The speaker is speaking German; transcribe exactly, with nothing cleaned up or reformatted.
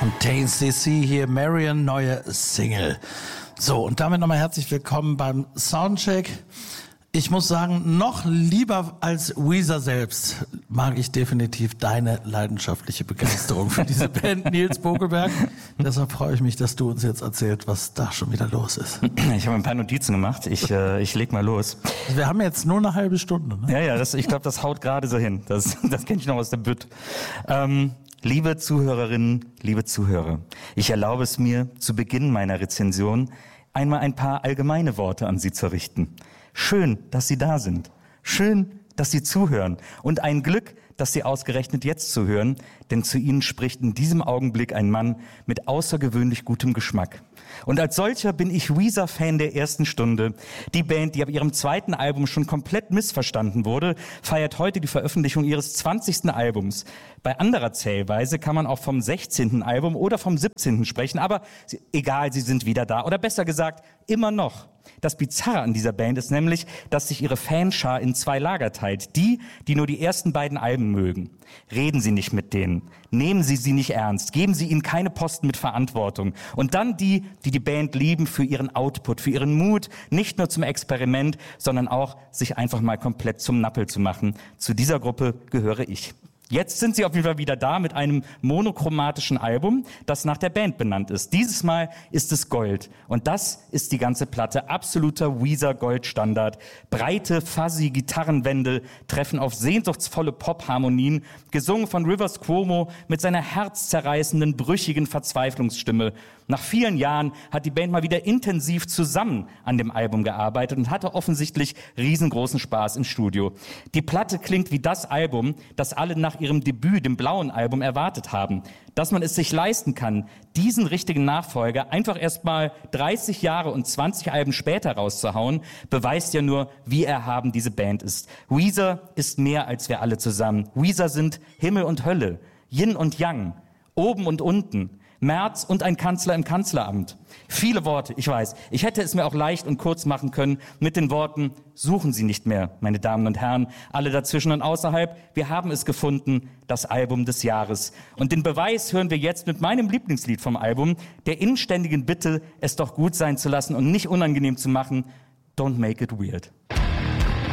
Contain C C hier, Marion, neue Single. So, und damit nochmal herzlich willkommen beim Soundcheck. Ich muss sagen, noch lieber als Weezer selbst mag ich definitiv deine leidenschaftliche Begeisterung für diese Band, Nils Bokelberg. Deshalb freue ich mich, dass du uns jetzt erzählst, was da schon wieder los ist. Ich habe ein paar Notizen gemacht. Ich, äh, ich leg mal los. Wir haben jetzt nur eine halbe Stunde, ne? Ja, ja, das, ich glaube, das haut gerade so hin. Das, das kenne ich noch aus der Bütt. Ähm, liebe Zuhörerinnen, liebe Zuhörer, ich erlaube es mir, zu Beginn meiner Rezension einmal ein paar allgemeine Worte an Sie zu richten. Schön, dass Sie da sind. Schön, dass Sie zuhören. Und ein Glück, dass Sie ausgerechnet jetzt zuhören, denn zu Ihnen spricht in diesem Augenblick ein Mann mit außergewöhnlich gutem Geschmack. Und als solcher bin ich Weezer-Fan der ersten Stunde. Die Band, die ab ihrem zweiten Album schon komplett missverstanden wurde, feiert heute die Veröffentlichung ihres zwanzigsten Albums. Bei anderer Zählweise kann man auch vom sechzehnten Album oder vom siebzehnten sprechen, aber egal, sie sind wieder da. Oder besser gesagt, immer noch. Das Bizarre an dieser Band ist nämlich, dass sich ihre Fanschar in zwei Lager teilt. Die, die nur die ersten beiden Alben mögen. Reden Sie nicht mit denen. Nehmen Sie sie nicht ernst. Geben Sie ihnen keine Posten mit Verantwortung. Und dann die, die die Band lieben für ihren Output, für ihren Mut, nicht nur zum Experiment, sondern auch sich einfach mal komplett zum Nappel zu machen. Zu dieser Gruppe gehöre ich. Jetzt sind sie auf jeden Fall wieder da mit einem monochromatischen Album, das nach der Band benannt ist. Dieses Mal ist es Gold. Und das ist die ganze Platte. Absoluter Weezer-Goldstandard. Breite, fuzzy Gitarrenwände treffen auf sehnsuchtsvolle Pop-Harmonien, gesungen von Rivers Cuomo mit seiner herzzerreißenden, brüchigen Verzweiflungsstimme. Nach vielen Jahren hat die Band mal wieder intensiv zusammen an dem Album gearbeitet und hatte offensichtlich riesengroßen Spaß im Studio. Die Platte klingt wie das Album, das alle nach ihrem Debüt, dem blauen Album, erwartet haben. Dass man es sich leisten kann, diesen richtigen Nachfolger einfach erst mal dreißig Jahre und zwanzig Alben später rauszuhauen, beweist ja nur, wie erhaben diese Band ist. Weezer ist mehr als wir alle zusammen. Weezer sind Himmel und Hölle, Yin und Yang, oben und unten. Merz und ein Kanzler im Kanzleramt. Viele Worte, ich weiß. Ich hätte es mir auch leicht und kurz machen können mit den Worten, suchen Sie nicht mehr, meine Damen und Herren, alle dazwischen und außerhalb. Wir haben es gefunden, das Album des Jahres. Und den Beweis hören wir jetzt mit meinem Lieblingslied vom Album, der inständigen Bitte, es doch gut sein zu lassen und nicht unangenehm zu machen. Don't make it weird.